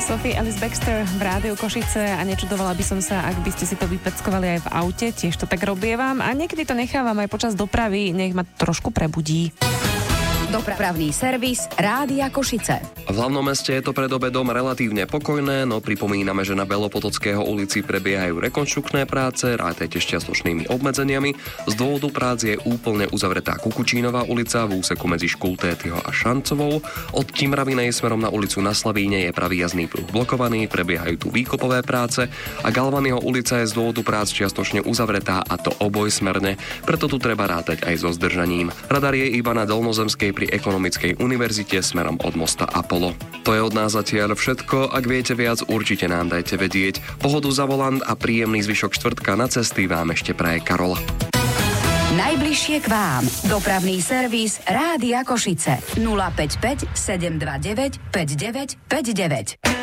Sophie Alice Baxter v Rádiu Košice a nečudovala by som sa, ak by ste si to vypeckovali aj v aute, tiež to tak robievam a niekedy to nechávam aj počas dopravy, nech ma trošku prebudí. Dopravný servis Rádia Košice. V hlavnom meste je to pred obedom relatívne pokojné, no pripomíname, že na Belopotockého ulici prebiehajú rekonštrukčné práce, rátajte s čiastočnými obmedzeniami. Z dôvodu prác je úplne uzavretá Kukučínová ulica v úseku medzi Škultétyho a Šancovou. Od Timravinej smerom na ulicu Na Slavíne je pravý jazdný pruh blokovaný, prebiehajú tu výkopové práce a Galvanyho ulica je z dôvodu prác čiastočne uzavretá, a to obojsmerne, preto tu treba rátať aj so zdržaním. Radar je iba na Dolnozemskej pri Ekonomickej univerzite smerom od mosta Apollo. To je od nás zatiaľ všetko. Ak viete viac, určite nám dajte vedieť. Pohodu za volant a príjemný zvyšok štvrtka na cesty vám ešte praje Karola. Najbližšie k vám. Dopravný servis Rádia Košice. 055 729 5959.